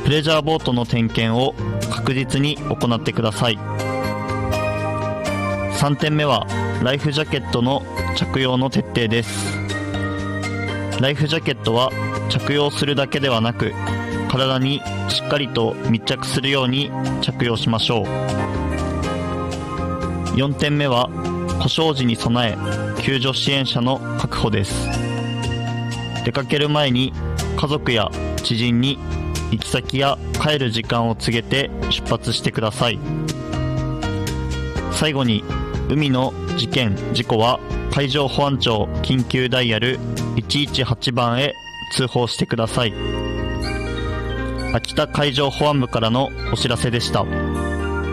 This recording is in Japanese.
プレジャーボートの点検を確実に行ってください。3点目はライフジャケットの着用の徹底です。ライフジャケットは着用するだけではなく、体にしっかりと密着するように着用しましょう。4点目は故障時に備え救助支援者の確保です。出かける前に家族や知人に行き先や帰る時間を告げて出発してください。最後に海の事件・事故は海上保安庁緊急ダイヤル118番へ通報してください。秋田海上保安部からのお知らせでした。